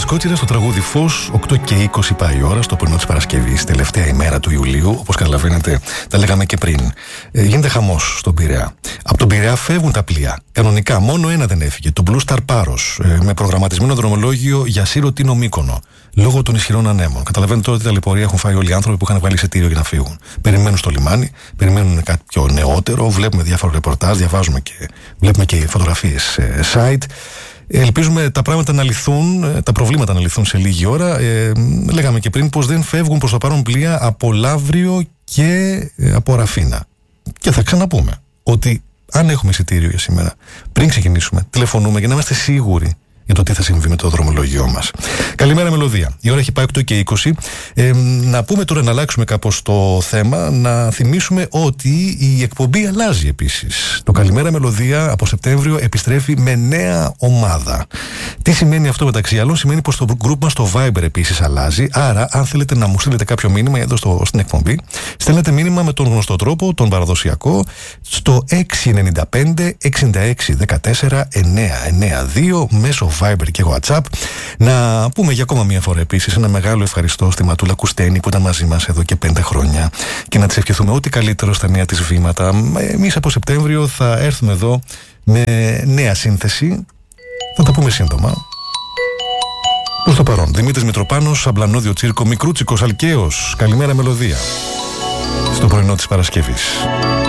Κότσιρα στο τραγούδι Φως. 8 και 20 πάει η ώρα στο πρωινό της Παρασκευής, τελευταία ημέρα του Ιουλίου. Όπως καταλαβαίνετε, τα λέγαμε και πριν. Γίνεται χαμός στον Πειραιά. Από τον Πειραιά φεύγουν τα πλοία. Κανονικά, μόνο ένα δεν έφυγε. Το Blue Star Πάρος. Με προγραμματισμένο δρομολόγιο για Σύρο-Τίνο Μύκονο. Λόγω των ισχυρών ανέμων. Καταλαβαίνετε τώρα ότι τα λιπορεία έχουν φάει όλοι οι άνθρωποι που είχαν βγάλει εισιτήριο για να φύγουν. Περιμένουν στο λιμάνι, περιμένουν κάτι πιο νεότερο. Βλέπουμε διάφορα ρεπορτάζ, διαβάζουμε και βλέπουμε και φωτογραφίες site. Ελπίζουμε τα πράγματα να λυθούν, τα προβλήματα να λυθούν σε λίγη ώρα. Λέγαμε και πριν πως δεν φεύγουν προς το παρόν πλοία από Λαύριο και από Ραφίνα. Και θα ξαναπούμε ότι αν έχουμε εισιτήριο για σήμερα, πριν ξεκινήσουμε, τηλεφωνούμε για να είμαστε σίγουροι για το τι θα συμβεί με το δρομολόγιό μας. Καλημέρα Μελωδία. Η ώρα έχει πάει 8 και 20. Να πούμε τώρα, να αλλάξουμε κάπως το θέμα, να θυμίσουμε ότι η εκπομπή αλλάζει επίσης. Το Καλημέρα Μελωδία από Σεπτέμβριο επιστρέφει με νέα ομάδα. Τι σημαίνει αυτό μεταξύ άλλων? Σημαίνει πως το group μας στο Viber επίσης αλλάζει. Άρα, αν θέλετε να μου στείλετε κάποιο μήνυμα εδώ στην εκπομπή, στέλνετε μήνυμα με τον γνωστό τρόπο, τον παραδοσιακό, στο 695 66 14 992 μέσω Viber και WhatsApp. Να πούμε για ακόμα μια φορά επίσης ένα μεγάλο ευχαριστώ στη Ματούλα Κουστένη που ήταν μαζί μας εδώ και 5 χρόνια και να της ευχηθούμε ό,τι καλύτερο στα νέα της βήματα. Εμείς από Σεπτέμβριο θα έρθουμε εδώ με νέα σύνθεση. Θα τα πούμε σύντομα. Προς το παρόν, Δημήτρης Μητροπάνος, Αμπλανόδιο Τσίρκο, Μικρούτσικος Αλκαίος. Καλημέρα Μελωδία στο πρωινό της Παρασκευής.